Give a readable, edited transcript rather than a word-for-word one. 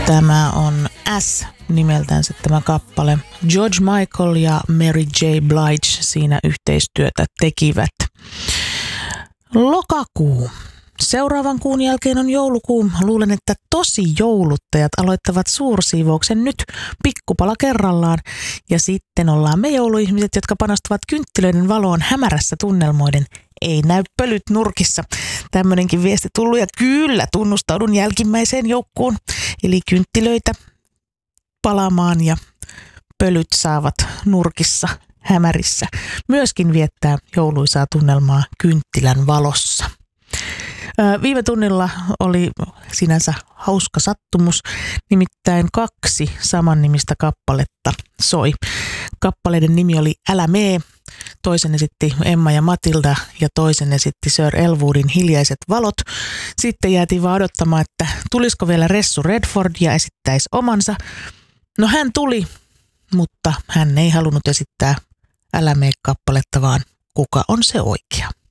Tämä on S nimeltänsä tämä kappale. George Michael ja Mary J. Blige siinä yhteistyötä tekivät. Lokakuu. Seuraavan kuun jälkeen on joulukuu. Luulen, että tosi jouluttajat aloittavat suursiivouksen nyt pikkupala kerrallaan. Ja sitten ollaan me jouluihmiset, jotka panostavat kynttilöiden valoon hämärässä tunnelmoiden. Ei näy pölyt nurkissa. Tämmöinenkin viesti tullut ja kyllä tunnustaudun jälkimmäiseen joukkuun. Eli kynttilöitä palamaan ja pölyt saavat nurkissa hämärissä myöskin viettää jouluisaa tunnelmaa kynttilän valossa. Viime tunnilla oli sinänsä hauska sattumus, nimittäin 2 samannimistä kappaletta soi. Kappaleiden nimi oli Älä mee, toisen esitti Emma ja Matilda ja toisen esitti Sir Elwoodin Hiljaiset valot. Sitten jäätiin vaan odottamaan, että tulisiko vielä Ressu Redford ja esittäisi omansa. No hän tuli, mutta hän ei halunnut esittää Älä mee kappaletta, vaan Kuka on se oikea.